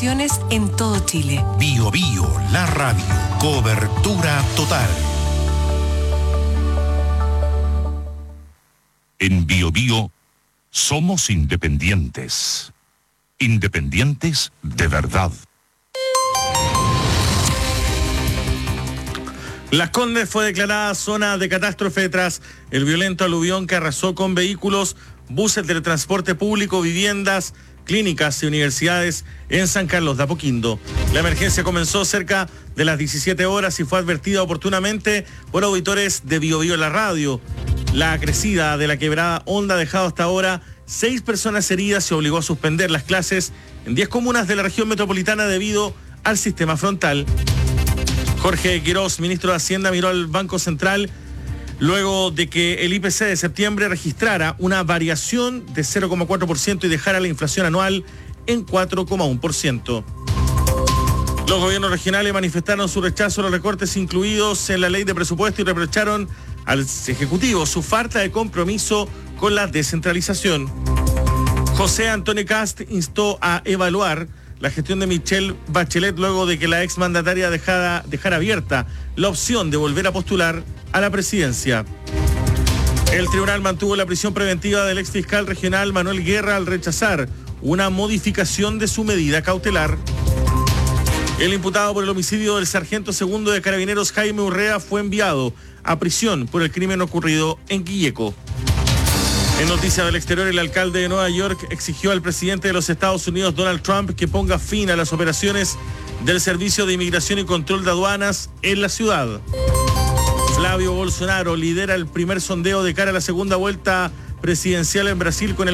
En todo Chile. Bio Bio, la radio. Cobertura total. En Bio Bio somos independientes. Independientes de verdad. Las Condes fue declarada zona de catástrofe tras el violento aluvión que arrasó con vehículos, buses de transporte público, viviendas, clínicas y universidades en San Carlos de Apoquindo. La emergencia comenzó cerca de las 17 horas y fue advertida oportunamente por auditores de Bio Bio la radio. La crecida de la quebrada Honda ha dejado hasta ahora 6 personas heridas y obligó a suspender las clases en 10 comunas de la región metropolitana debido al sistema frontal. Jorge Quirós, ministro de Hacienda, miró al Banco Central luego de que el IPC de septiembre registrara una variación de 0,4% y dejara la inflación anual en 4,1%. Los gobiernos regionales manifestaron su rechazo a los recortes incluidos en la ley de presupuesto y reprocharon al Ejecutivo su falta de compromiso con la descentralización. José Antonio Kast instó a evaluar la gestión de Michelle Bachelet luego de que la exmandataria dejara abierta la opción de volver a postular a la presidencia. El tribunal mantuvo la prisión preventiva del exfiscal regional Manuel Guerra al rechazar una modificación de su medida cautelar. El imputado por el homicidio del sargento segundo de Carabineros Jaime Urrea fue enviado a prisión por el crimen ocurrido en Quilleco. En noticias del exterior, el alcalde de Nueva York exigió al presidente de los Estados Unidos, Donald Trump, que ponga fin a las operaciones del Servicio de Inmigración y Control de Aduanas en la ciudad. Flavio Bolsonaro lidera el primer sondeo de cara a la segunda vuelta presidencial en Brasil con el